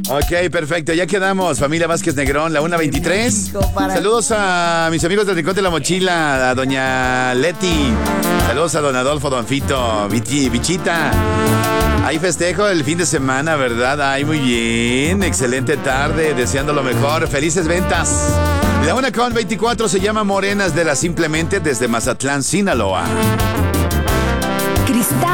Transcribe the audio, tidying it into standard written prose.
Ok, perfecto, ya quedamos. Familia Vázquez Negrón, la 1:23. Saludos a mis amigos del Rincón de la Mochila, a doña Leti. Saludos a don Adolfo, don Fito, Bichita. Hay festejo el fin de semana, ¿verdad? Ay, muy bien. Excelente tarde, deseando lo mejor. Felices ventas. La 1:24 se llama Morenas de la Simplemente desde Mazatlán, Sinaloa. Cristal.